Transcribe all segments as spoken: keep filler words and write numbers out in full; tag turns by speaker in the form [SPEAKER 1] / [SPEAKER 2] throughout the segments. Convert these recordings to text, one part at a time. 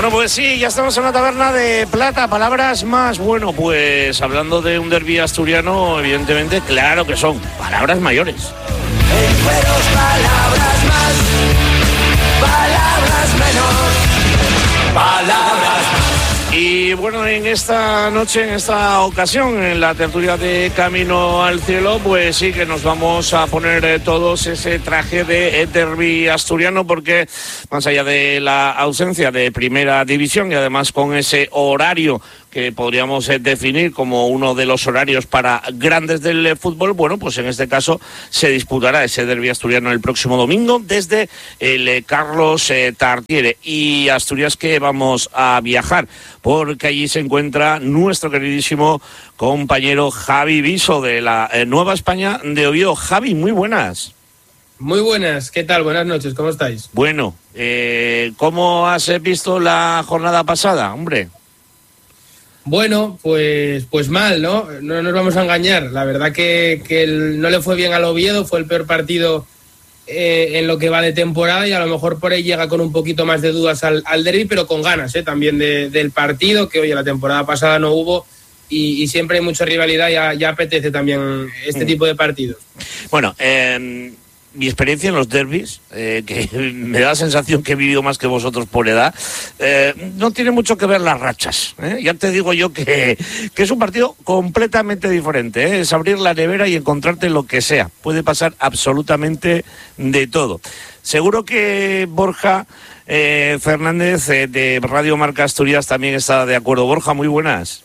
[SPEAKER 1] Bueno, pues sí, ya estamos en la taberna de plata. Palabras más, bueno, pues hablando de un derbi asturiano, evidentemente, claro que son palabras mayores.
[SPEAKER 2] Encueros, palabras más, palabras menos, palabras más.
[SPEAKER 1] Y bueno, en esta noche, en esta ocasión, en la tertulia de Camino al Cielo, pues sí que nos vamos a poner eh, todos ese traje de derbi asturiano, porque más allá de la ausencia de primera división y además con ese horario que podríamos eh, definir como uno de los horarios para grandes del eh, fútbol, bueno, pues en este caso se disputará ese derbi asturiano el próximo domingo desde el eh, Carlos eh, Tartiere. Y Asturias, que vamos a viajar, porque allí se encuentra nuestro queridísimo compañero Javi Viso de la eh, Nueva España de Oviedo. Javi, muy buenas.
[SPEAKER 3] Muy buenas, ¿qué tal? Buenas noches, ¿cómo estáis?
[SPEAKER 1] Bueno, eh, ¿cómo has visto la jornada pasada, hombre?
[SPEAKER 3] Bueno, pues pues mal, ¿no? No nos vamos a engañar. La verdad que, que el, no le fue bien al Oviedo, fue el peor partido eh, en lo que va de temporada, y a lo mejor por ahí llega con un poquito más de dudas al, al derbi, pero con ganas ¿eh? también de, del partido, que oye, la temporada pasada no hubo, y, y siempre hay mucha rivalidad, y ya, ya apetece también este mm. tipo de partidos.
[SPEAKER 1] Bueno, eh... mi experiencia en los derbis, eh, que me da la sensación que he vivido más que vosotros por edad, eh, no tiene mucho que ver las rachas. ¿eh? Ya te digo yo que, que es un partido completamente diferente. ¿eh? Es abrir la nevera y encontrarte lo que sea. Puede pasar absolutamente de todo. Seguro que Borja eh, Fernández eh, de Radio Marca Asturias también está de acuerdo. Borja, muy buenas.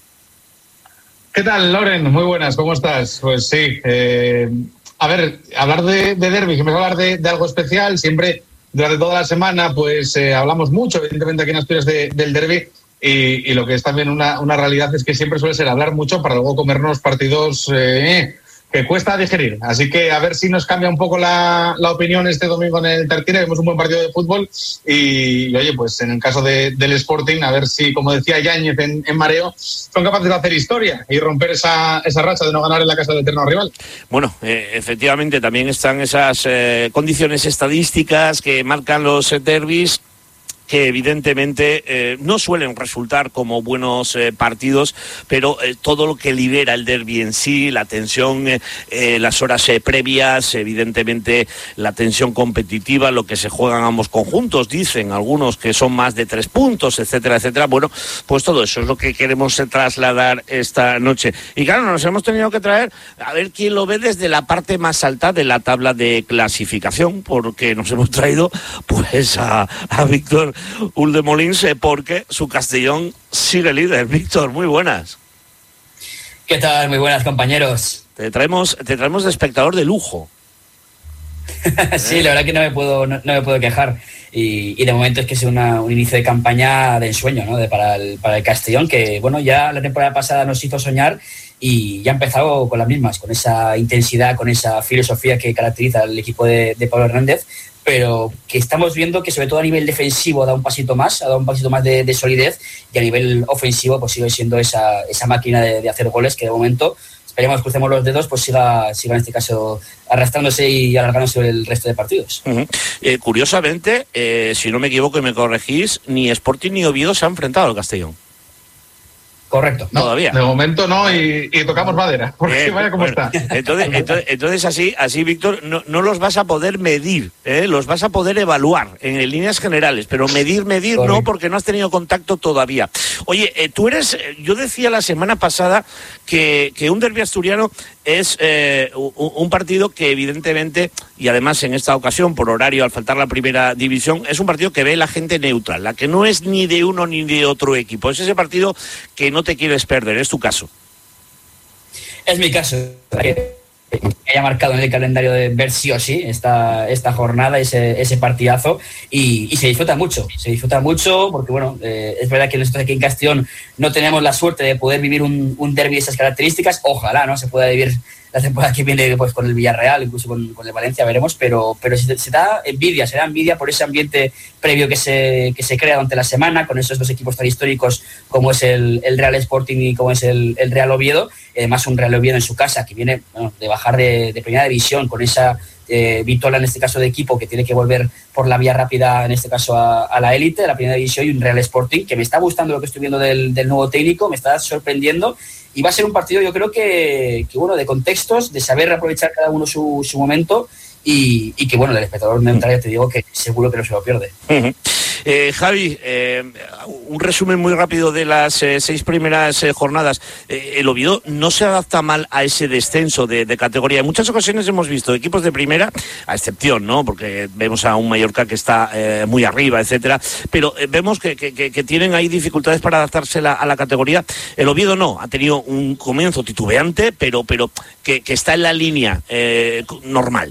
[SPEAKER 4] ¿Qué tal, Loren? Muy buenas, ¿cómo estás? Pues sí, eh... A ver, hablar de, de derbi, que me va a hablar de, de algo especial. Siempre, durante toda la semana, pues eh, hablamos mucho, evidentemente, aquí en Asturias de, del derbi. Y, y lo que es también una, una realidad es que siempre suele ser hablar mucho para luego comernos partidos eh, que cuesta digerir. Así que a ver si nos cambia un poco la, la opinión este domingo en el Tartiere. Vemos un buen partido de fútbol. Y, y oye, pues en el caso de, del Sporting, a ver si, como decía Yáñez en, en Mareo, son capaces de hacer historia y romper esa, esa racha de no ganar en la casa del eterno rival.
[SPEAKER 1] Bueno, eh, efectivamente también están esas eh, condiciones estadísticas que marcan los eh, derbis, que evidentemente eh, no suelen resultar como buenos eh, partidos, pero eh, todo lo que libera el derbi en sí, la tensión, eh, eh, las horas eh, previas, evidentemente la tensión competitiva, lo que se juegan ambos conjuntos, dicen algunos que son más de tres puntos, etcétera, etcétera. Bueno, pues todo eso es lo que queremos eh, trasladar esta noche. Y claro, nos hemos tenido que traer a ver quién lo ve desde la parte más alta de la tabla de clasificación, porque nos hemos traído pues a, a Víctor Uldemolins, porque su Castellón sigue líder. Víctor, muy buenas.
[SPEAKER 5] ¿Qué tal? Muy buenas, compañeros.
[SPEAKER 1] Te traemos, te traemos de espectador de lujo.
[SPEAKER 5] Sí, ¿Eh? La verdad que no me puedo, no, no me puedo quejar. Y, y de momento es que es una, un inicio de campaña de ensueño, ¿no? De, para, el, para el Castellón, que bueno, ya la temporada pasada nos hizo soñar y ya ha empezado con las mismas, con esa intensidad, con esa filosofía que caracteriza al equipo de, de Pablo Hernández, pero que estamos viendo que sobre todo a nivel defensivo da un pasito más, ha dado un pasito más de, de solidez, y a nivel ofensivo pues sigue siendo esa, esa máquina de, de hacer goles que de momento, esperemos, crucemos los dedos, pues siga, siga en este caso arrastrándose y alargándose el resto de partidos.
[SPEAKER 1] Uh-huh. Eh, curiosamente, eh, si no me equivoco y me corregís, ni Sporting ni Oviedo se han enfrentado al Castellón.
[SPEAKER 5] Correcto.
[SPEAKER 4] No,
[SPEAKER 1] todavía.
[SPEAKER 4] De momento no, y, y tocamos madera, porque eh, vaya como
[SPEAKER 1] bueno,
[SPEAKER 4] está.
[SPEAKER 1] Entonces, entonces, entonces así, así Víctor, no, no los vas a poder medir, ¿eh? Los vas a poder evaluar en líneas generales, pero medir, medir Correcto. No, porque no has tenido contacto todavía. Oye, eh, tú eres, yo decía la semana pasada que, que un derbi asturiano es eh, un, un partido que evidentemente, y además en esta ocasión por horario al faltar la primera división, es un partido que ve la gente neutral, la que no es ni de uno ni de otro equipo. Es ese partido que no te quieres perder, es tu caso.
[SPEAKER 5] Es mi caso, que haya marcado en el calendario de ver sí o sí esta, esta jornada, ese, ese partidazo, y, y se disfruta mucho, se disfruta mucho porque bueno, eh, es verdad que nosotros aquí en Castellón no tenemos la suerte de poder vivir un, un derbi de esas características, ojalá no se pueda vivir la temporada que viene pues con el Villarreal, incluso con, con el Valencia, veremos, pero, pero se, se da envidia, se da envidia por ese ambiente previo que se, que se crea durante la semana, con esos dos equipos tan históricos como es el, el Real Sporting y como es el, el Real Oviedo, y además un Real Oviedo en su casa, que viene bueno, de bajar de, de primera división, con esa eh, Vitola en este caso de equipo que tiene que volver por la vía rápida, en este caso a, a la élite, a la primera división, y un Real Sporting que me está gustando lo que estoy viendo del, del nuevo técnico, me está sorprendiendo, y va a ser un partido yo creo que, que bueno, de contextos, de saber aprovechar cada uno su, su momento, y, y que bueno, el espectador neutral ya te digo que seguro que no se lo pierde.
[SPEAKER 1] Uh-huh. Eh, Javi, eh, un resumen muy rápido de las eh, seis primeras eh, jornadas. Eh, el Oviedo no se adapta mal a ese descenso de, de categoría. En muchas ocasiones hemos visto equipos de primera, a excepción, ¿no? Porque vemos a un Mallorca que está eh, muy arriba, etcétera. Pero eh, vemos que, que, que tienen ahí dificultades para adaptarse la, a la categoría. El Oviedo no, ha tenido un comienzo titubeante, pero, pero que, que está en la línea eh, normal.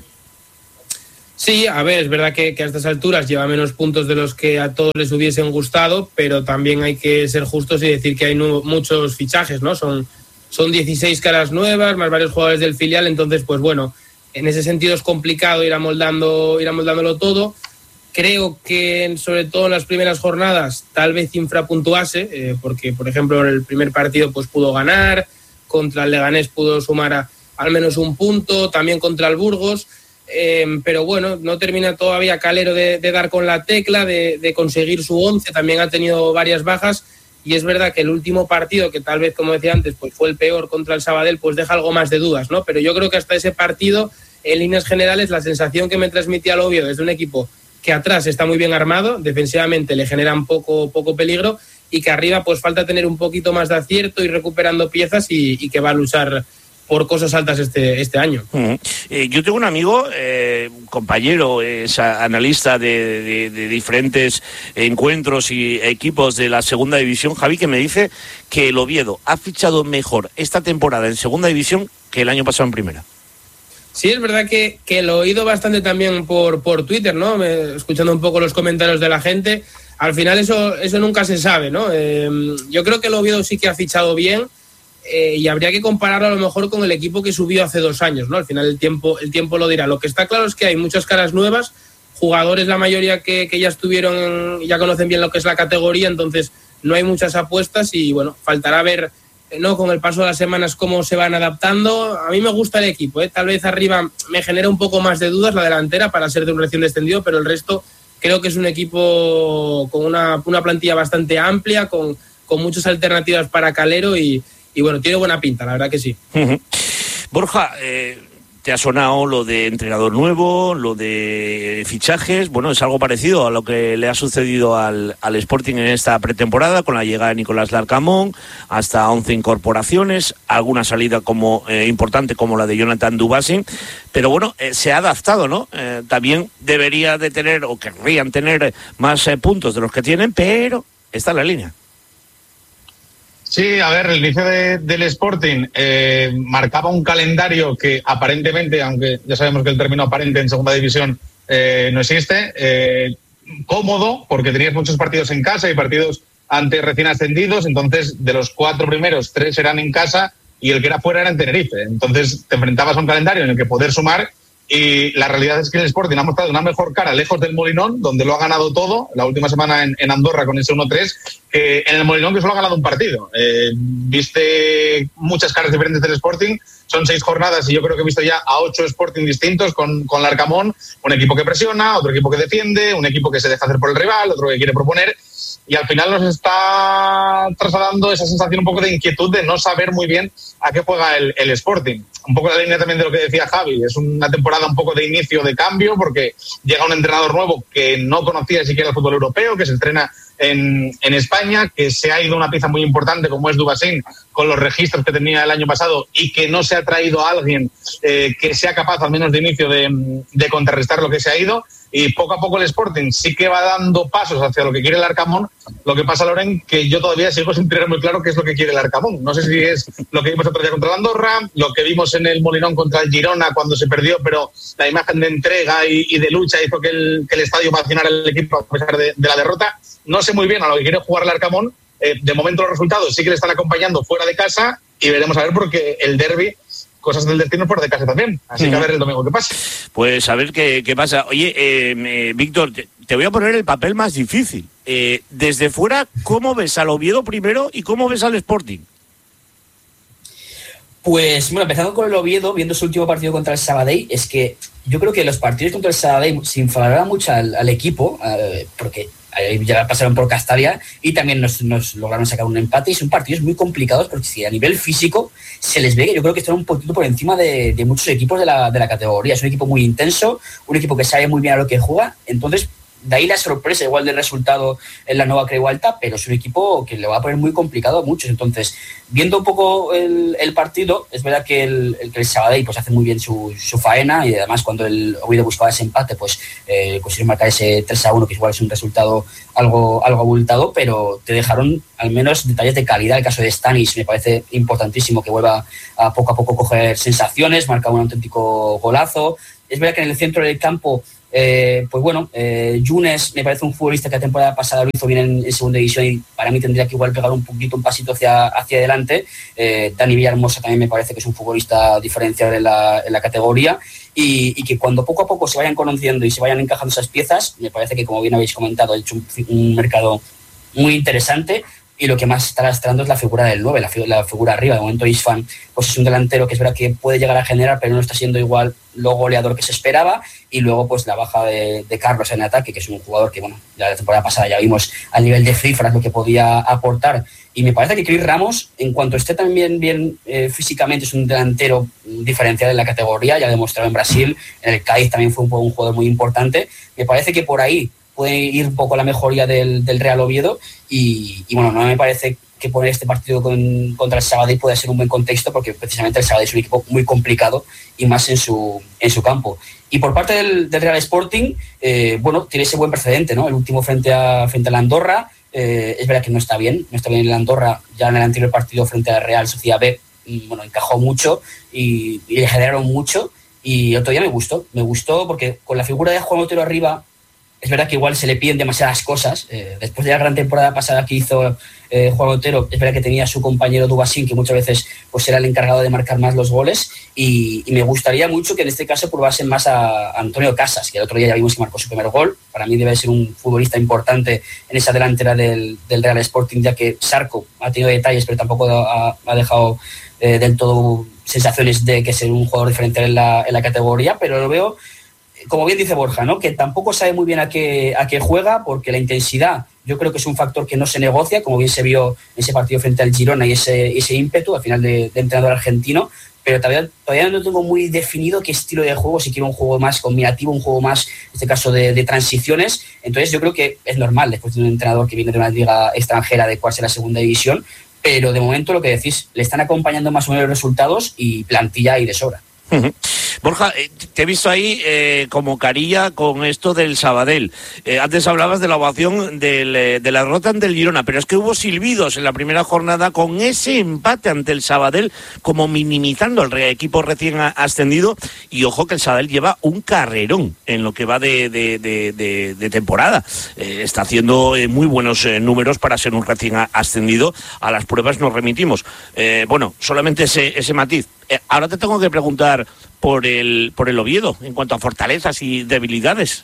[SPEAKER 3] Sí, a ver, es verdad que, que a estas alturas lleva menos puntos de los que a todos les hubiesen gustado, pero también hay que ser justos y decir que hay nu- muchos fichajes, ¿no? Son, son dieciséis caras nuevas, más varios jugadores del filial, entonces, pues bueno, en ese sentido es complicado ir amoldando, ir amoldándolo todo. Creo que, sobre todo en las primeras jornadas, tal vez infrapuntuase, eh, porque, por ejemplo, en el primer partido pues pudo ganar, contra el Leganés pudo sumar a, al menos un punto, también contra el Burgos. Eh, pero bueno, no termina todavía Calero de, de dar con la tecla, de, de conseguir su once, también ha tenido varias bajas, y es verdad que el último partido, que tal vez, como decía antes, pues fue el peor contra el Sabadell, pues deja algo más de dudas, ¿no? Pero yo creo que hasta ese partido, en líneas generales, la sensación que me transmitía el Oviedo desde un equipo que atrás está muy bien armado, defensivamente le generan poco, poco peligro, y que arriba pues falta tener un poquito más de acierto y recuperando piezas, y, y que va a luchar por cosas altas este, este año.
[SPEAKER 1] Uh-huh. Eh, yo tengo un amigo, eh, un compañero, es analista de, de, de diferentes encuentros y equipos de la segunda división, Javi, que me dice que el Oviedo ha fichado mejor esta temporada en segunda división que el año pasado en primera.
[SPEAKER 3] Sí, es verdad que, que lo he oído bastante también por, por Twitter, ¿no? Me, escuchando un poco los comentarios de la gente. Al final eso, eso nunca se sabe, ¿no? Eh, yo creo que el Oviedo sí que ha fichado bien. Eh, y habría que compararlo a lo mejor con el equipo que subió hace dos años, ¿no? Al final el tiempo, el tiempo lo dirá. Lo que está claro es que hay muchas caras nuevas, jugadores la mayoría que, que ya estuvieron, ya conocen bien lo que es la categoría, entonces no hay muchas apuestas y bueno, faltará ver, ¿no? Con el paso de las semanas cómo se van adaptando. A mí me gusta el equipo, ¿eh? Tal vez arriba me genera un poco más de dudas la delantera para ser de un recién descendido, pero el resto creo que es un equipo con una, una plantilla bastante amplia, con, con muchas alternativas para Calero y Y bueno, tiene buena pinta, la verdad que sí.
[SPEAKER 1] Uh-huh. Borja, eh, te ha sonado lo de entrenador nuevo, lo de fichajes. Bueno, es algo parecido a lo que le ha sucedido al, al Sporting en esta pretemporada, con la llegada de Nicolás Larcamón, hasta once incorporaciones, alguna salida como eh, importante como la de Jonathan Dubassin. Pero bueno, eh, se ha adaptado, ¿no? Eh, también debería de tener, o querrían tener, más eh, puntos de los que tienen, pero está en la línea.
[SPEAKER 4] Sí, a ver, el inicio de, del Sporting eh, marcaba un calendario que aparentemente, aunque ya sabemos que el término aparente en segunda división eh, no existe, eh, cómodo, porque tenías muchos partidos en casa y partidos ante recién ascendidos, entonces de los cuatro primeros, tres eran en casa y el que era fuera era en Tenerife. Entonces te enfrentabas a un calendario en el que poder sumar, y la realidad es que el Sporting ha mostrado una mejor cara lejos del Molinón, donde lo ha ganado todo, la última semana en, en Andorra con ese uno tres, que en el Molinón, que solo ha ganado un partido. Eh, viste muchas caras diferentes del Sporting, son seis jornadas y yo creo que he visto ya a ocho Sporting distintos con, con Larcamón, un equipo que presiona, otro equipo que defiende, un equipo que se deja hacer por el rival, otro que quiere proponer, y al final nos está trasladando esa sensación un poco de inquietud de no saber muy bien a qué juega el, el Sporting. Un poco la línea también de lo que decía Javi, es una temporada un poco de inicio de cambio, porque llega un entrenador nuevo que no conocía siquiera el fútbol europeo, que se estrena en, en España, que se ha ido una pieza muy importante como es Dubassin, con los registros que tenía el año pasado, y que no se ha traído a alguien eh, que sea capaz al menos de inicio de, de contrarrestar lo que se ha ido. Y poco a poco el Sporting sí que va dando pasos hacia lo que quiere el Arcamón. Lo que pasa, Loren, que yo todavía sigo sin tener muy claro qué es lo que quiere el Arcamón. No sé si es lo que vimos otro día contra el Andorra, lo que vimos en el Molinón contra el Girona cuando se perdió, pero la imagen de entrega y, y de lucha hizo que el, que el estadio vacionara el equipo a pesar de, de la derrota. No sé muy bien a lo que quiere jugar el Arcamón. Eh, de momento los resultados sí que le están acompañando fuera de casa, y veremos a ver, porque el derbi, cosas del destino fuera de casa también. Así uh-huh. que a ver el domingo qué pasa.
[SPEAKER 1] Pues a ver qué, qué pasa. Oye, eh, eh, Víctor, te, te voy a poner el papel más difícil. Eh, desde fuera, ¿cómo ves al Oviedo primero y cómo ves al Sporting?
[SPEAKER 5] Pues, bueno, empezando con el Oviedo, viendo su último partido contra el Sabadell, es que yo creo que los partidos contra el Sabadell se inflaron mucho al, al equipo, eh, porque ya pasaron por Castalia y también nos, nos lograron sacar un empate, y son partidos muy complicados porque si a nivel físico se les ve que yo creo que están un poquito por encima de, de muchos equipos de la, de la categoría. Es un equipo muy intenso, un equipo que sabe muy bien a lo que juega, entonces de ahí la sorpresa igual del resultado en la Nova Creu Alta, pero es un equipo que le va a poner muy complicado a muchos. Entonces, viendo un poco el, el partido, es verdad que el, el, que el Sabadell pues, hace muy bien su, su faena, y además cuando el Oviedo buscaba ese empate, pues eh, consiguieron marcar ese tres a uno, que igual es un resultado algo, algo abultado, pero te dejaron al menos detalles de calidad. El caso de Stanis me parece importantísimo que vuelva a poco a poco coger sensaciones, marca un auténtico golazo. Es verdad que en el centro del campo, Eh, pues bueno, eh, Younes me parece un futbolista que la temporada pasada lo hizo bien en, en segunda división, y para mí tendría que igual pegar un poquito, un pasito hacia, hacia adelante. eh, Dani Villahermosa también me parece que es un futbolista diferencial en la, en la categoría, y, y que cuando poco a poco se vayan conociendo y se vayan encajando esas piezas, me parece que, como bien habéis comentado, ha hecho un, un mercado muy interesante. Y lo que más está lastrando es la figura del nueve, la, la figura arriba. De momento Isfan pues es un delantero que es verdad que puede llegar a generar, pero no está siendo igual lo goleador que se esperaba. Y luego pues la baja de, de Carlos en ataque, que es un jugador que, bueno, ya la temporada pasada ya vimos a nivel de cifras lo que podía aportar. Y me parece que Chris Ramos, en cuanto esté también bien eh, físicamente, es un delantero diferencial en la categoría, ya ha demostrado en Brasil, en el Cádiz también fue un, un jugador muy importante. Me parece que por ahí puede ir un poco la mejoría del, del Real Oviedo, y, y bueno, no me parece que poner este partido con, contra el Sabadell pueda ser un buen contexto, porque precisamente el Sabadell es un equipo muy complicado, y más en su, en su campo. Y por parte del, del Real Sporting, eh, bueno, tiene ese buen precedente, ¿no? El último frente a, frente a la Andorra, eh, es verdad que no está bien, no está bien en la Andorra. Ya en el anterior partido frente a la Real Sociedad B, bueno, encajó mucho y, y le generaron mucho, y otro día me gustó, me gustó porque con la figura de Juan Otero arriba, es verdad que igual se le piden demasiadas cosas. Eh, después de la gran temporada pasada que hizo eh, Juan Otero, es verdad que tenía a su compañero Dubasín, que muchas veces pues, era el encargado de marcar más los goles, y, y me gustaría mucho que en este caso probasen más a, a Antonio Casas, que el otro día ya vimos que marcó su primer gol. Para mí debe ser un futbolista importante en esa delantera del, del Real Sporting, ya que Sarco ha tenido detalles, pero tampoco ha, ha dejado eh, del todo sensaciones de que ser un jugador diferente en la, en la categoría, pero lo veo, como bien dice Borja, ¿no? Que tampoco sabe muy bien a qué, a qué juega, porque la intensidad yo creo que es un factor que no se negocia, como bien se vio en ese partido frente al Girona, y ese, ese ímpetu al final de, de entrenador argentino, pero todavía, todavía no tengo muy definido qué estilo de juego, si quiero un juego más combinativo, un juego más, en este caso, de, de transiciones. Entonces yo creo que es normal, después de un entrenador que viene de una liga extranjera, adecuarse a la segunda división, pero de momento lo que decís, le están acompañando más o menos los resultados, y plantilla hay de sobra.
[SPEAKER 1] Uh-huh. Borja, eh, te he visto ahí eh, como carilla con esto del Sabadell. Eh, antes hablabas de la ovación del, eh, de la derrota ante el Girona, pero es que hubo silbidos en la primera jornada con ese empate ante el Sabadell, como minimizando al equipo recién ascendido. Y ojo que el Sabadell lleva un carrerón en lo que va de, de, de, de, de temporada. Eh, está haciendo eh, muy buenos eh, números para ser un recién ascendido. A las pruebas nos remitimos. Eh, bueno, solamente ese, ese matiz. Eh, ahora te tengo que preguntar por el por el Oviedo en cuanto a fortalezas y debilidades.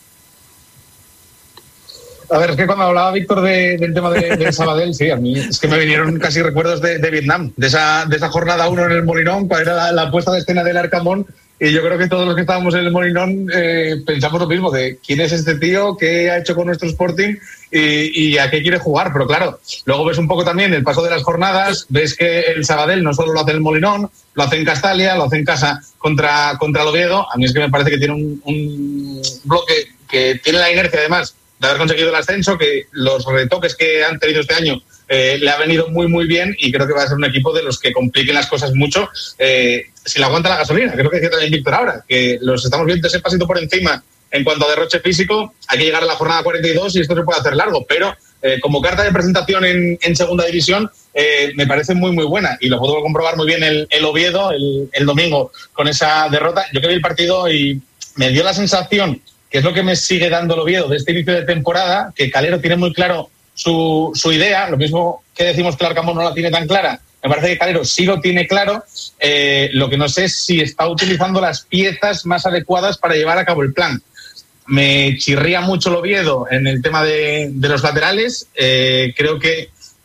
[SPEAKER 4] A ver, es que cuando hablaba Víctor de, del tema de, de Sabadell, sí, a mí es que me vinieron casi recuerdos de, de Vietnam, de esa, de esa jornada uno en el Molinón, cuando era la, la puesta de escena del Arcamón, y yo creo que todos los que estábamos en el Molinón eh, pensamos lo mismo, de quién es este tío, qué ha hecho con nuestro Sporting y, y a qué quiere jugar. Pero claro, luego ves un poco también el paso de las jornadas, ves que el Sabadell no solo lo hace en el Molinón, lo hace en Castalia, lo hace en casa contra, contra el Oviedo. A mí es que me parece que tiene un, un bloque que tiene la inercia, además, de haber conseguido el ascenso, que los retoques que han tenido este año eh, le ha venido muy muy bien, y creo que va a ser un equipo de los que compliquen las cosas mucho eh, si le aguanta la gasolina. Creo que decía también Víctor ahora, que los estamos viendo ese pasito por encima en cuanto a derroche físico. Hay que llegar a la jornada cuarenta y dos y esto se puede hacer largo, pero eh, como carta de presentación en, en segunda división eh, me parece muy muy buena, y lo puedo comprobar muy bien el, el Oviedo el, el domingo con esa derrota. Yo que vi el partido y me dio la sensación, que es lo que me sigue dando el Oviedo de este inicio de temporada, que Calero tiene muy claro su, su idea, lo mismo que decimos que el Arcamón no la tiene tan clara. Me parece que Calero sí lo tiene claro, eh, lo que no sé es si está utilizando las piezas más adecuadas para llevar a cabo el plan. Me chirría mucho el Oviedo en el tema de, de los laterales, eh, creo que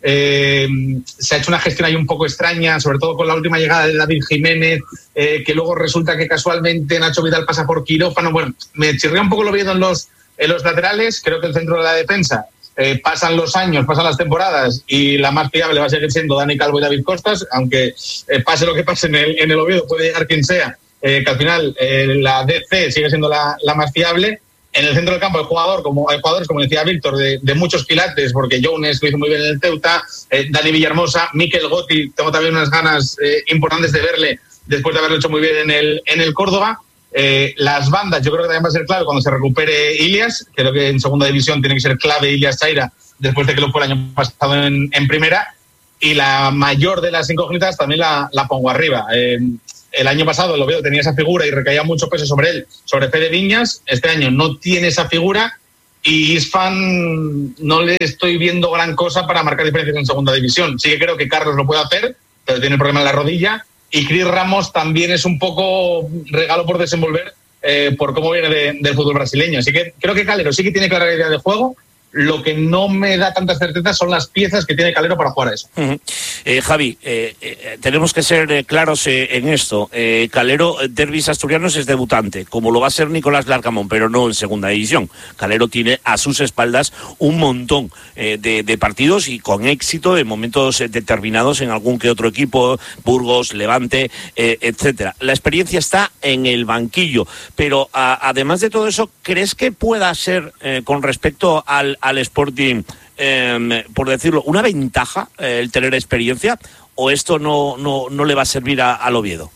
[SPEAKER 4] Eh, se ha hecho una gestión ahí un poco extraña, sobre todo con la última llegada de David Jiménez, eh, que luego resulta que casualmente Nacho Vidal pasa por quirófano. Bueno, me chirría un poco lo viendo en los, en los laterales. Creo que el centro de la defensa, eh, pasan los años, pasan las temporadas y la más fiable va a seguir siendo Dani Calvo y David Costas, aunque eh, pase lo que pase en el, en el Oviedo, puede llegar quien sea, eh, que al final eh, la D C sigue siendo la, la más fiable. En el centro del campo hay, jugador, como, hay jugadores, como decía Víctor, de, de muchos quilates, porque Jones lo hizo muy bien en el Ceuta, eh, Dani Villahermosa, Mikel Gotti, tengo también unas ganas eh, importantes de verle después de haberlo hecho muy bien en el, en el Córdoba. Eh, las bandas, yo creo que también va a ser clave cuando se recupere Ilias. Creo que en segunda división tiene que ser clave Ilias Chaira, después de que lo fue el año pasado en, en primera. Y la mayor de las incógnitas también la, la pongo arriba. Eh, El año pasado el Oviedo tenía esa figura y recaía mucho peso sobre él, sobre Fede Viñas. Este año no tiene esa figura y Isfan no le estoy viendo gran cosa para marcar diferencias en segunda división. Sí que creo que Carlos lo puede hacer, pero tiene el problema en la rodilla. Y Cris Ramos también es un poco regalo por desenvolver eh, por cómo viene de, del fútbol brasileño. Así que creo que Calero sí que tiene clara idea de juego. Lo que no me da tantas certezas son las piezas que tiene Calero para jugar a eso.
[SPEAKER 1] Uh-huh. eh, Javi, eh, eh, tenemos que ser eh, claros eh, en esto. Eh, Calero, derbis asturianos, es debutante, como lo va a ser Nicolás Larcamón, pero no en segunda división. Calero tiene a sus espaldas un montón eh, de, de partidos y con éxito en momentos eh, determinados en algún que otro equipo, Burgos, Levante, eh, etcétera. La experiencia está en el banquillo, pero a, además de todo eso, ¿crees que pueda ser eh, con respecto al al Sporting, eh, por decirlo, una ventaja eh, el tener experiencia, o esto no, no, no le va a servir a, al Oviedo?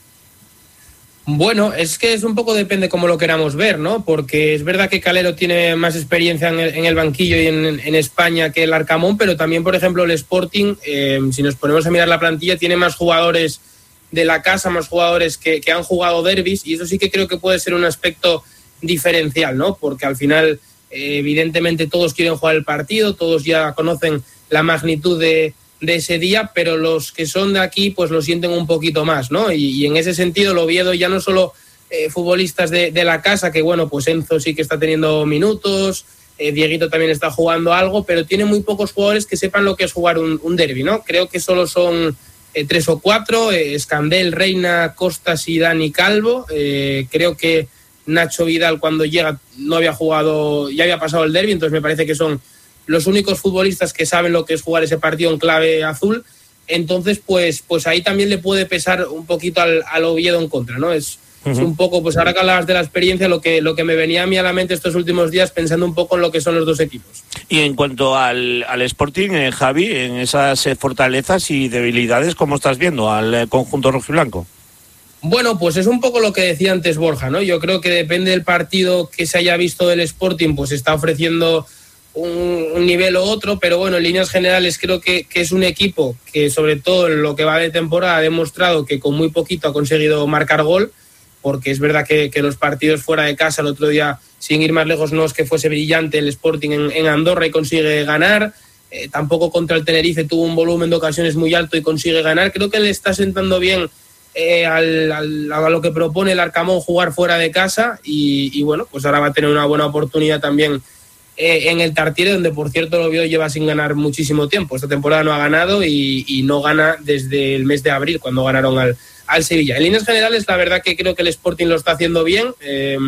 [SPEAKER 3] Bueno, es que es un poco depende cómo lo queramos ver, ¿no? Porque es verdad que Calero tiene más experiencia en el, en el banquillo y en, en España que el Arcamón, pero también, por ejemplo, el Sporting, eh, si nos ponemos a mirar la plantilla, tiene más jugadores de la casa, más jugadores que, que han jugado derbis, y eso sí que creo que puede ser un aspecto diferencial, ¿no? Porque al final, eh, evidentemente, todos quieren jugar el partido, todos ya conocen la magnitud de de ese día, pero los que son de aquí pues lo sienten un poquito más, ¿no? Y, y en ese sentido el Oviedo ya no solo eh, futbolistas de, de la casa, que bueno, pues Enzo sí que está teniendo minutos, eh, Dieguito también está jugando algo, pero tiene muy pocos jugadores que sepan lo que es jugar un, un derbi, ¿no? Creo que solo son eh, tres o cuatro, eh, Escandel, Reina, Costas y Dani Calvo. Eh, creo que Nacho Vidal cuando llega no había jugado, ya había pasado el derbi, entonces me parece que son los únicos futbolistas que saben lo que es jugar ese partido en clave azul. Entonces, pues, pues ahí también le puede pesar un poquito al, al Oviedo en contra, ¿no? Es, uh-huh. es un poco, pues ahora que hablabas de la experiencia, lo que, lo que me venía a mí a la mente estos últimos días pensando un poco en lo que son los dos equipos.
[SPEAKER 1] Y en cuanto al, al Sporting, eh, Javi, en esas eh, fortalezas y debilidades, ¿cómo estás viendo al eh, conjunto rojiblanco?
[SPEAKER 3] Bueno, pues es un poco lo que decía antes Borja, ¿no? Yo creo que depende del partido que se haya visto del Sporting, pues está ofreciendo Un, un nivel u otro, pero bueno, en líneas generales creo que, que es un equipo que sobre todo en lo que va de temporada ha demostrado que con muy poquito ha conseguido marcar gol, porque es verdad que, que los partidos fuera de casa el otro día, sin ir más lejos, no es que fuese brillante el Sporting en, en Andorra y consigue ganar, eh, tampoco contra el Tenerife tuvo un volumen de ocasiones muy alto y consigue ganar. Creo que le está sentando bien eh, al, al, a lo que propone el Arcamón, jugar fuera de casa, y, y bueno, pues ahora va a tener una buena oportunidad también Eh, en el Tartiere, donde por cierto lo Oviedo lleva sin ganar muchísimo tiempo. Esta temporada no ha ganado y, y no gana desde el mes de abril, cuando ganaron al, al Sevilla. En líneas generales, la verdad que creo que el Sporting lo está haciendo bien. Eh,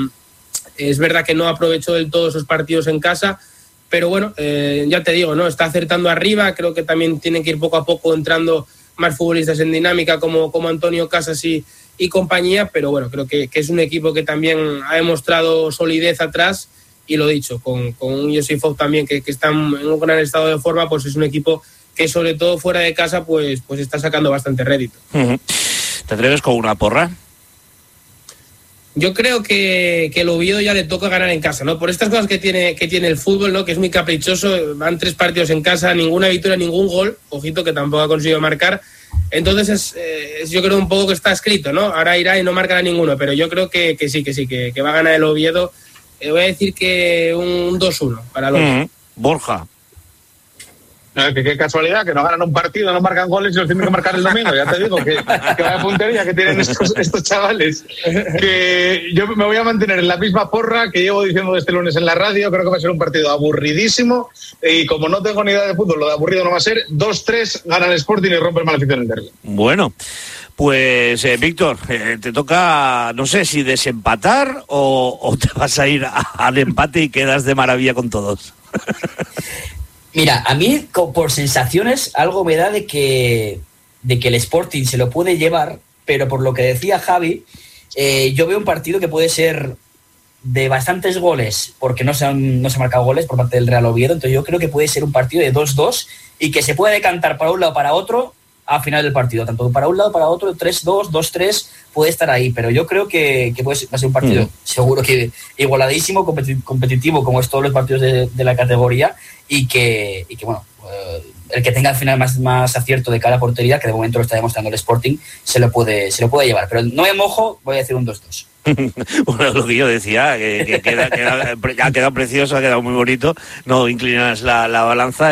[SPEAKER 3] es verdad que no aprovechó del todo esos partidos en casa, pero bueno, eh, ya te digo, ¿no? Está acertando arriba. Creo que también tienen que ir poco a poco entrando más futbolistas en dinámica, como, como Antonio Casas y, y compañía, pero bueno, creo que, que es un equipo que también ha demostrado solidez atrás. Y lo dicho, con, con un Josifov también que, que está en un gran estado de forma, pues es un equipo que sobre todo fuera de casa pues, pues está sacando bastante rédito.
[SPEAKER 1] Uh-huh. ¿Te atreves con una porra?
[SPEAKER 3] Yo creo que, que el Oviedo ya le toca ganar en casa, ¿no? Por estas cosas que tiene, que tiene el fútbol, ¿no? Que es muy caprichoso, van tres partidos en casa, ninguna victoria, ningún gol, ojito que tampoco ha conseguido marcar. Entonces es, es, yo creo un poco que está escrito, ¿no? Ahora irá y no marcará ninguno, pero yo creo que, que sí, que sí, que, que va a ganar el Oviedo. Eh, voy a decir que un dos uno para los.
[SPEAKER 1] Mm, Borja.
[SPEAKER 4] Eh, que qué casualidad, que no ganan un partido, no marcan goles y los tienen que marcar el domingo. Ya te digo que, que vaya puntería que tienen estos, estos chavales. Que yo me voy a mantener en la misma porra que llevo diciendo este lunes en la radio. Creo que va a ser un partido aburridísimo. Y como no tengo ni idea de fútbol, lo de aburrido no va a ser. dos tres, gana el Sporting y rompe el maleficio en el derbi.
[SPEAKER 1] Bueno, pues eh, Víctor, eh, te toca, no sé si desempatar o, o te vas a ir a, al empate y quedas de maravilla con todos.
[SPEAKER 5] Mira, a mí por sensaciones algo me da de que, de que el Sporting se lo puede llevar, pero por lo que decía Javi, eh, yo veo un partido que puede ser de bastantes goles, porque no se han, no se han marcado goles por parte del Real Oviedo, entonces yo creo que puede ser un partido de dos dos y que se puede decantar para un lado o para otro a final del partido, tanto para un lado para otro, tres dos, dos tres, puede estar ahí, pero yo creo que, que puede ser, va a ser un partido mm. seguro que igualadísimo, competitivo, como es todos los partidos de, de la categoría, y que, y que bueno, eh, el que tenga al final más, más acierto de cara a portería, que de momento lo está demostrando el Sporting, se lo puede, se lo puede llevar, pero no me mojo, voy a decir un dos dos.
[SPEAKER 1] Bueno, lo que yo decía, que, que queda, queda, ha quedado precioso, ha quedado muy bonito, no inclinas la, la balanza.